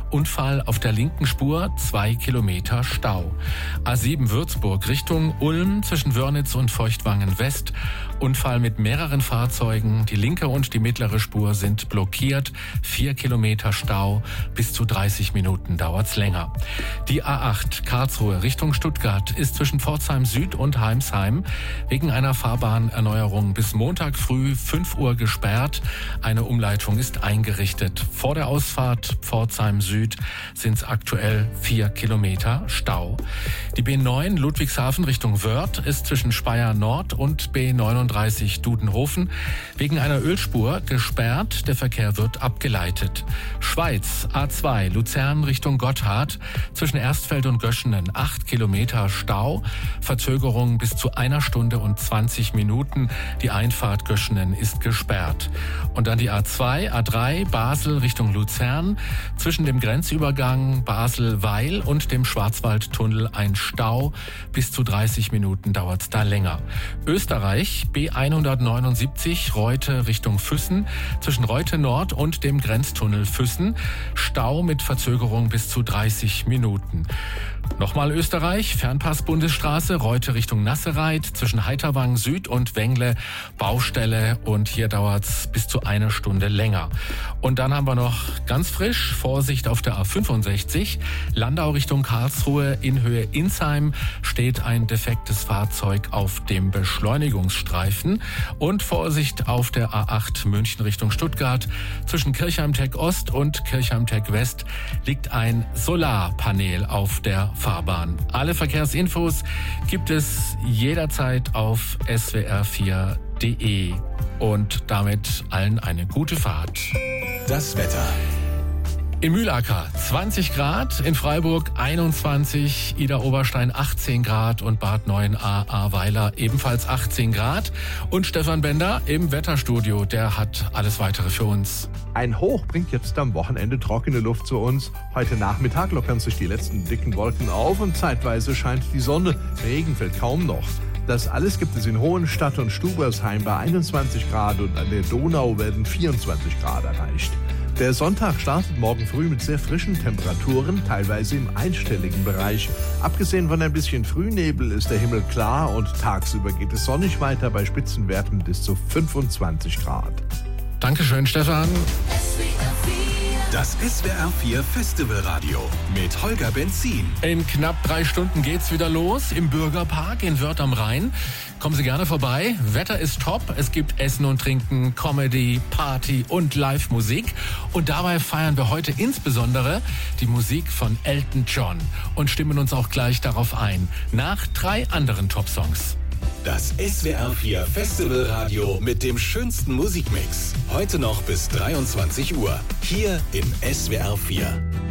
Unfall auf der linken Spur, 2 Kilometer Stau. A7 Würzburg Richtung Ulm zwischen Wörnitz und Feuchtwangen West. Unfall mit mehreren Fahrzeugen. Die linke und die mittlere Spur sind blockiert. 4 Kilometer Stau. Bis zu 30 Minuten dauert's länger. Die A8 Karlsruhe Richtung Stuttgart ist zwischen Pforzheim Süd und Heimsheim wegen einer Fahrbahnerneuerung bis Montag früh 5 Uhr gesperrt. Eine Umleitung ist eingerichtet. Vor der Ausfahrt Pforzheim Süd sind es aktuell 4 Kilometer Stau. Die B9 Ludwigshafen Richtung Wörth ist zwischen Speyer Nord und B39 Dudenhofen wegen einer Ölspur gesperrt. Der Verkehr wird abgeleitet. Schweiz A2 Luzern Richtung Gotthard zwischen Erstfeld und Göschenen 8 Kilometer Stau. Verzögerung bis zu 1 Stunde und 20 Minuten. Die Einfahrt Göschenen ist gesperrt. Und dann die A2 A3 Basel Richtung Luzern zwischen dem Grenzübergang Basel-Weil und dem Schwarzwaldtunnel ein Stau. Bis zu 30 Minuten dauert's da länger. Österreich B179 Reute Richtung Füssen zwischen Reute Nord und dem Grenztunnel Füssen. Stau mit Verzögerung bis zu 30 Minuten. Nochmal Österreich, Fernpass-Bundesstraße, Reute Richtung Nassereit, zwischen Heiterwang Süd und Wengle, Baustelle und hier dauert's bis zu 1 Stunde länger. Und dann haben wir noch ganz frisch, Vorsicht auf der A65, Landau Richtung Karlsruhe, in Höhe Insheim steht ein defektes Fahrzeug auf dem Beschleunigungsstreifen und Vorsicht auf der A8 München Richtung Stuttgart, zwischen Kirchheim-Tech Ost und Kirchheim-Tech West liegt ein Solarpanel auf der Fahrbahn. Alle Verkehrsinfos gibt es jederzeit auf swr4.de und damit allen eine gute Fahrt. Das Wetter. In Mühlacker 20 Grad, in Freiburg 21, Idar-Oberstein 18 Grad und Bad Neuenahr-Ahrweiler ebenfalls 18 Grad. Und Stefan Bender im Wetterstudio, der hat alles Weitere für uns. Ein Hoch bringt jetzt am Wochenende trockene Luft zu uns. Heute Nachmittag lockern sich die letzten dicken Wolken auf und zeitweise scheint die Sonne. Regen fällt kaum noch. Das alles gibt es in Hohenstadt und Stubersheim bei 21 Grad und an der Donau werden 24 Grad erreicht. Der Sonntag startet morgen früh mit sehr frischen Temperaturen, teilweise im einstelligen Bereich. Abgesehen von ein bisschen Frühnebel ist der Himmel klar und tagsüber geht es sonnig weiter bei Spitzenwerten bis zu 25 Grad. Dankeschön, Stefan. Das SWR4 Festivalradio mit Holger Benzin. In knapp 3 Stunden geht's wieder los im Bürgerpark in Wörth am Rhein. Kommen Sie gerne vorbei. Wetter ist top. Es gibt Essen und Trinken, Comedy, Party und Live-Musik. Und dabei feiern wir heute insbesondere die Musik von Elton John und stimmen uns auch gleich darauf ein. Nach 3 anderen Top-Songs. Das SWR4 Festivalradio mit dem schönsten Musikmix. Heute noch bis 23 Uhr. Hier im SWR4.